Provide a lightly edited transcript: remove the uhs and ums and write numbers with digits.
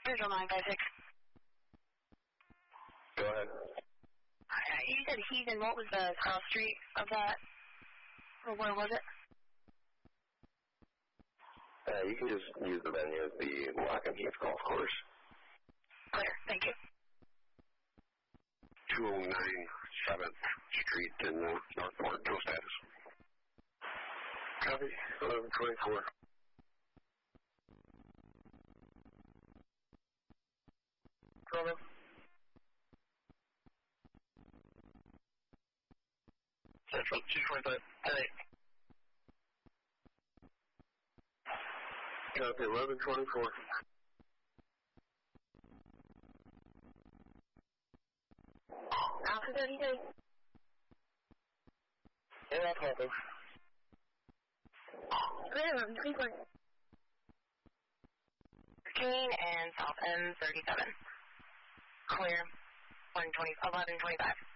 Central 956. Go ahead. You said Heathen. What was the cross street of that? Or where was it? You can just use the venue as the Lock and Heath Golf Course. Clear. Thank you. 209 7th Street in Northport. No status. Copy. 1124. Toronto. Central 225. Hey. Copy. 1124. Alpha 32. Yeah, that's copy. Clear. 1124. 13 and South End 37. Clear. 1125.